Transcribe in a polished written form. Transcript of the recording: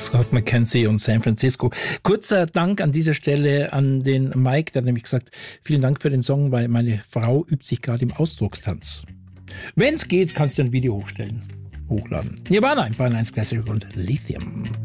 Scott McKenzie und San Francisco. Kurzer Dank an dieser Stelle an den Mike, der hat nämlich gesagt, vielen Dank für den Song, weil meine Frau übt sich gerade im Ausdruckstanz. Wenn es geht, kannst du ein Video hochladen. Nirvana, Bayern 1 Classic und Lithium.